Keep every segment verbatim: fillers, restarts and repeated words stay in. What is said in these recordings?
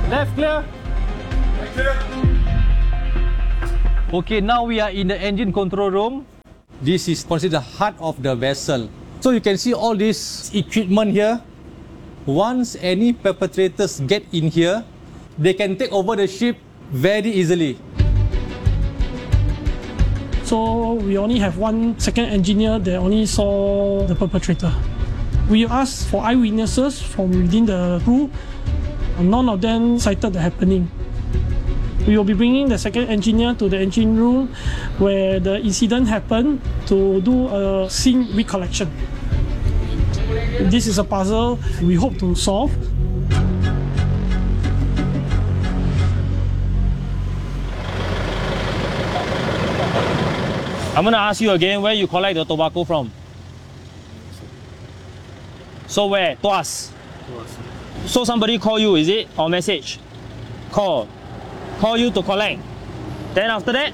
Left clear. Clear. Okay, now we are in the engine control room. This is considered the heart of the vessel. So you can see all this equipment here. Once any perpetrators get in here, they can take over the ship very easily. So we only have one second engineer that only saw the perpetrator. We asked for eyewitnesses from within the crew. None of them cited the happening. We will be bringing the second engineer to the engine room where the incident happened to do a scene recollection. This is a puzzle we hope to solve. I'm gonna ask you again where you collect the tobacco from. So where? Tuas. So somebody call you, is it? Or message? Call. Call you to collect. Then after that?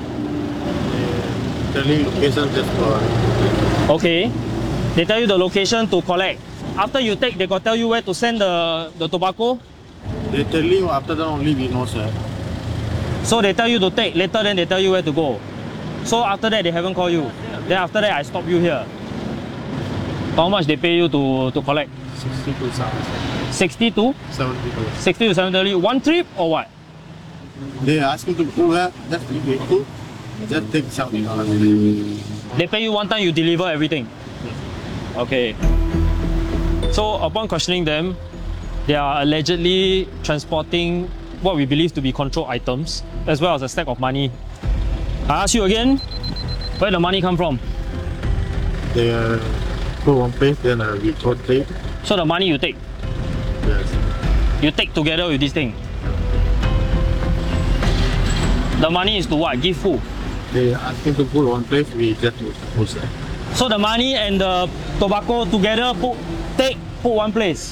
Telling location just for. Okay. They tell you the location to collect. After you take, they got tell you where to send the, the tobacco? They tell you after that only we know, sir. So they tell you to take, later then they tell you where to go. So after that they haven't called you. Then after that I stop you here. How much they pay you to, to collect? sixty to seventy. sixty to? seventy dollars. sixty to seventy. One trip or what? They ask me to go where, just leave it to, just take seventy dollars. They pay you one time, you deliver everything? Okay. So upon questioning them, they are allegedly transporting what we believe to be controlled items, as well as a stack of money. I ask you again, where the money come from? They uh, go one place, then uh, we go take. So the money you take, Yes. you take together with this thing. The money is to what? Give who? They ask me to put one place, we just put it. So the money and the tobacco together, put, take, put one place.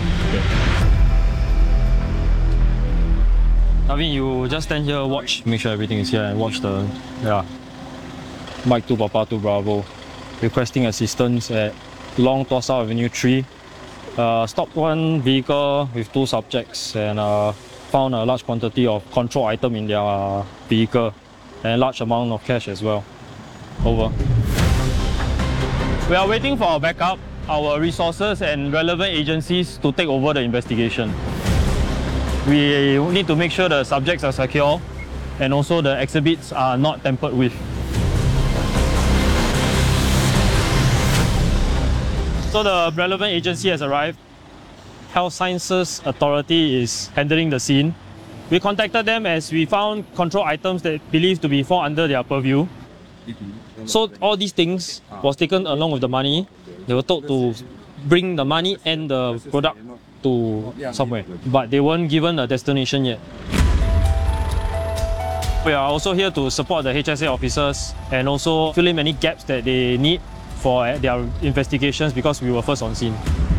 Naveen, you just stand here, watch, make sure everything is here and watch the, yeah, Mike two Papa two Bravo, requesting assistance at Long Tuas South Avenue three. Uh, stopped one vehicle with two subjects and uh, found a large quantity of control item in their uh, vehicle and a large amount of cash as well. Over. We are waiting for our backup, our resources and relevant agencies to take over the investigation. We need to make sure the subjects are secure and also the exhibits are not tampered with. So the relevant agency has arrived. Health Sciences Authority is handling the scene. We contacted them as we found control items that believed to be fall under their purview. So all these things was taken along with the money. They were told to bring the money and the product to somewhere, but they weren't given a destination yet. We are also here to support the H S A officers and also fill in any gaps that they need for their investigations because we were first on scene.